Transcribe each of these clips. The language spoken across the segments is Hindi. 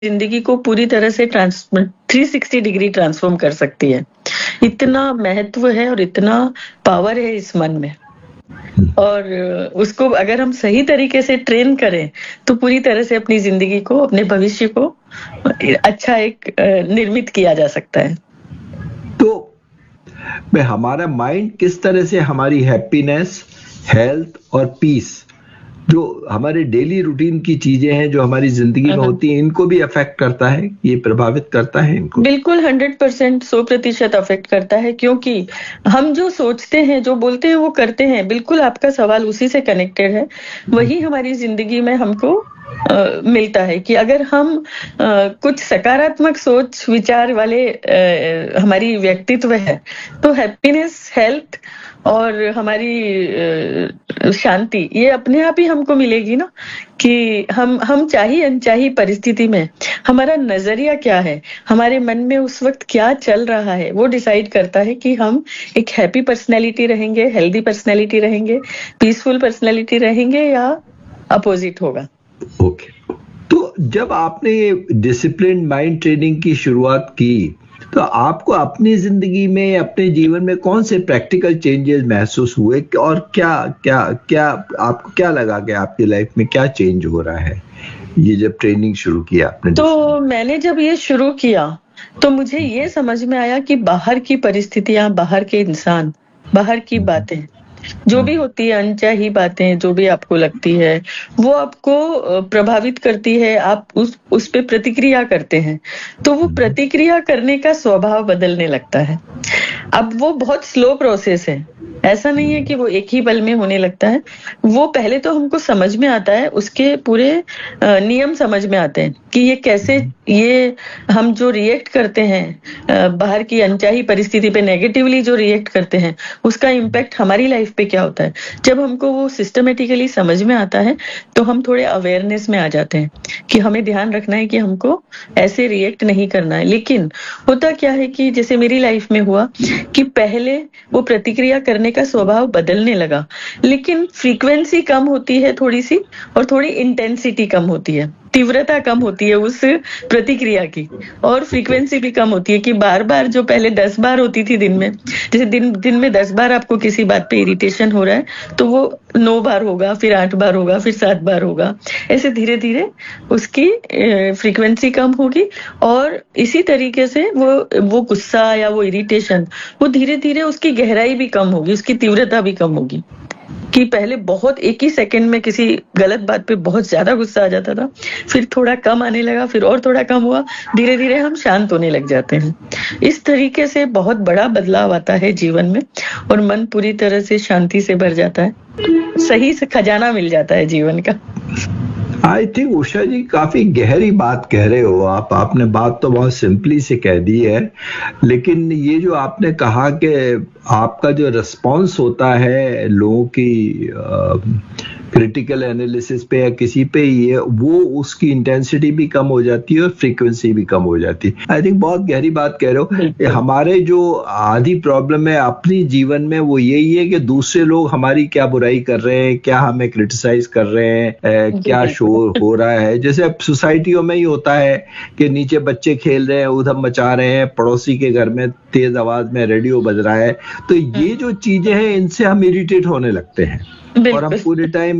जिंदगी को पूरी तरह से 360 डिग्री ट्रांसफॉर्म कर सकती है। इतना महत्व है और इतना पावर है इस मन में, और उसको अगर हम सही तरीके से ट्रेन करें तो पूरी तरह से अपनी जिंदगी को, अपने भविष्य को अच्छा एक निर्मित किया जा सकता है। तो हमारा माइंड किस तरह से हमारी हैप्पीनेस, हेल्थ और पीस, जो हमारे डेली रूटीन की चीजें हैं जो हमारी जिंदगी में होती हैं, इनको भी अफेक्ट करता है, ये प्रभावित करता है इनको? बिल्कुल 100%, 100% अफेक्ट करता है, क्योंकि हम जो सोचते हैं, जो बोलते हैं, वो करते हैं। बिल्कुल आपका सवाल उसी से कनेक्टेड है। वही हमारी जिंदगी में हमको मिलता है कि अगर हम कुछ सकारात्मक सोच विचार वाले हमारी व्यक्तित्व है तो हैप्पीनेस, हेल्थ और हमारी शांति ये अपने आप ही हमको मिलेगी ना। कि हम चाहे अनचाही परिस्थिति में हमारा नजरिया क्या है, हमारे मन में उस वक्त क्या चल रहा है, वो डिसाइड करता है कि हम एक हैप्पी पर्सनैलिटी रहेंगे, हेल्दी पर्सनैलिटी रहेंगे, पीसफुल पर्सनैलिटी रहेंगे, या अपोजिट होगा। ओके। तो जब आपने डिसिप्लिन माइंड ट्रेनिंग की शुरुआत की तो आपको अपनी जिंदगी में, अपने जीवन में कौन से प्रैक्टिकल चेंजेस महसूस हुए, और क्या क्या क्या आपको क्या लगा कि आपकी लाइफ में क्या चेंज हो रहा है ये जब ट्रेनिंग शुरू किया आपने? तो मैंने जब ये शुरू किया तो मुझे ये समझ में आया कि बाहर की परिस्थितियां, बाहर के इंसान, बाहर की बातें जो भी होती है, अनचाही बातें जो भी आपको लगती है, वो आपको प्रभावित करती है। आप उस पे प्रतिक्रिया करते हैं, तो वो प्रतिक्रिया करने का स्वभाव बदलने लगता है। अब वो बहुत स्लो प्रोसेस है, ऐसा नहीं है कि वो एक ही पल में होने लगता है। वो पहले तो हमको समझ में आता है, उसके पूरे नियम समझ में आते हैं कि ये कैसे, ये हम जो रिएक्ट करते हैं बाहर की अनचाही परिस्थिति पे, नेगेटिवली जो रिएक्ट करते हैं, उसका इम्पैक्ट हमारी लाइफ पे क्या होता है। जब हमको वो सिस्टमेटिकली समझ में आता है तो हम थोड़े अवेयरनेस में आ जाते हैं कि हमें ध्यान रखना है कि हमको ऐसे रिएक्ट नहीं करना है। लेकिन होता क्या है कि जैसे मेरी लाइफ में हुआ कि पहले वो प्रतिक्रिया करने का स्वभाव बदलने लगा, लेकिन फ्रीक्वेंसी कम होती है थोड़ी सी, और थोड़ी इंटेंसिटी कम होती है, तीव्रता कम होती है उस प्रतिक्रिया की, और फ्रीक्वेंसी भी कम होती है कि बार बार, जो पहले 10 बार होती थी दिन में, जैसे दिन में 10 बार आपको किसी बात पे इरिटेशन हो रहा है तो वो 9 बार होगा, फिर 8 बार होगा, फिर 7 बार होगा। ऐसे धीरे धीरे उसकी फ्रीक्वेंसी कम होगी, और इसी तरीके से वो गुस्सा या वो इरिटेशन, वो धीरे धीरे उसकी गहराई भी कम होगी, उसकी तीव्रता भी कम होगी। कि पहले बहुत एक ही सेकंड में किसी गलत बात पे बहुत ज्यादा गुस्सा आ जाता था, फिर थोड़ा कम आने लगा, फिर और थोड़ा कम हुआ, धीरे धीरे हम शांत होने लग जाते हैं। इस तरीके से बहुत बड़ा बदलाव आता है जीवन में, और मन पूरी तरह से शांति से भर जाता है, सही से खजाना मिल जाता है जीवन का। आई थिंक उषा जी काफी गहरी बात कह रहे हो आप। आपने बात तो बहुत सिंपली से कह दी है, लेकिन ये जो आपने कहा कि आपका जो रिस्पॉन्स होता है लोगों की क्रिटिकल एनालिसिस पे या किसी पे, ये वो उसकी इंटेंसिटी भी कम हो जाती है और फ्रीक्वेंसी भी कम हो जाती है। आई थिंक बहुत गहरी बात कह रहे हो। हमारे जो आधी प्रॉब्लम है अपनी जीवन में वो यही है कि दूसरे लोग हमारी क्या बुराई कर रहे हैं, क्या हमें क्रिटिसाइज कर रहे हैं, क्या शोर हो रहा है। जैसे अब सोसाइटियों में ही होता है कि नीचे बच्चे खेल रहे हैं, उधम मचा रहे हैं, पड़ोसी के घर में तेज आवाज में रेडियो बज रहा है, तो ये जो चीजें हैं इनसे हम इरिटेट होने लगते हैं और हम पूरे टाइम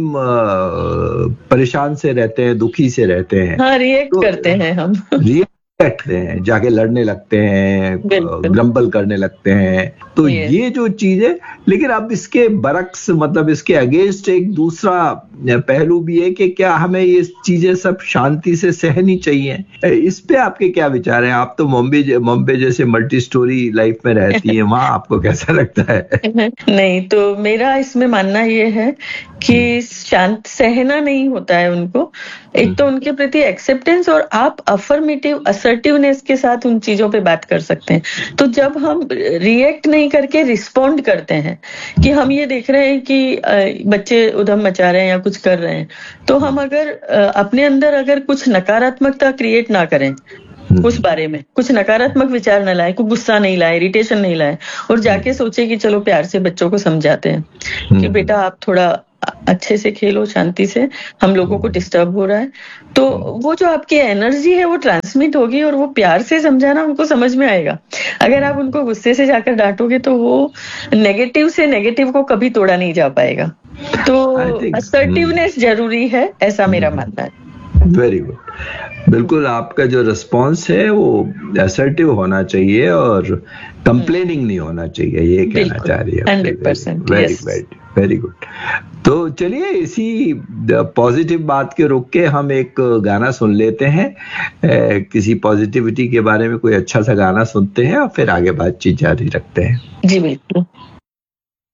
परेशान से रहते हैं, दुखी से रहते हैं। हाँ, रिएक्ट करते हैं हम, करते हैं, जाके लड़ने लगते हैं, ग्रम्बल करने लगते हैं। तो ये जो चीज है, लेकिन अब इसके बरक्स, मतलब इसके अगेंस्ट एक दूसरा पहलू भी है कि क्या हमें ये चीजें सब शांति से सहनी चाहिए। इस पे आपके क्या विचार हैं? आप तो मुंबई जैसे मल्टी स्टोरी लाइफ में रहती हैं, वहां आपको कैसा लगता है? नहीं, तो मेरा इसमें मानना ये है कि शांत सहना नहीं होता है उनको। एक तो उनके प्रति एक्सेप्टेंस, और आप अफर्मेटिव असर्टिवनेस के साथ उन चीजों पे बात कर सकते हैं। तो जब हम रिएक्ट नहीं करके रिस्पॉन्ड करते हैं कि हम ये देख रहे हैं कि बच्चे उधम मचा रहे हैं या कुछ कर रहे हैं, तो हम अगर अपने अंदर अगर कुछ नकारात्मकता क्रिएट ना करें, उस बारे में कुछ नकारात्मक विचार न लाए, कुछ गुस्सा नहीं लाए, इरिटेशन नहीं लाए, और जाके सोचे कि चलो प्यार से बच्चों को समझाते हैं कि बेटा आप थोड़ा अच्छे से खेलो, शांति से, हम लोगों को डिस्टर्ब हो रहा है, तो वो जो आपकी एनर्जी है वो ट्रांसमिट होगी और वो प्यार से समझाना उनको समझ में आएगा। अगर आप उनको गुस्से से जाकर डांटोगे तो वो नेगेटिव से नेगेटिव को कभी तोड़ा नहीं जा पाएगा। तो असर्टिवनेस जरूरी है, ऐसा मेरा मानना है। वेरी गुड, बिल्कुल आपका जो रिस्पॉन्स है वो असर्टिव होना चाहिए और कंप्लेनिंग नहीं होना चाहिए, ये कहना चाह रही है। 100%। Very very very good. तो चलिए इसी पॉजिटिव बात के रोक के हम एक गाना सुन लेते हैं, किसी पॉजिटिविटी के बारे में कोई अच्छा सा गाना सुनते हैं और फिर आगे बातचीत जारी रखते हैं। जी बिल्कुल।